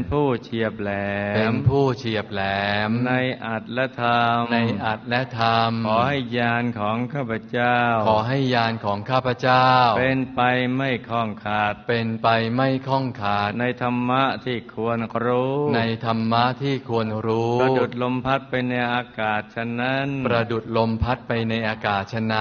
ผู้เฉียบแหลมเป็นผู้เฉียบแหลมในอัตและธรรมในอัตและธรรมขอให้ญาณของข้าพเจ้าขอให้ญาณของข้าพเจ้าเป็นไปไม่ข้องขาดเป็นไปไม่ข้องขาดในธรรมะที่ควรรู้ในธรรมะที่ควรรู้ประดุจลมพัดไปในอากาศฉะนั้นประดุจลมพัดไปในอากาศฉะนั้น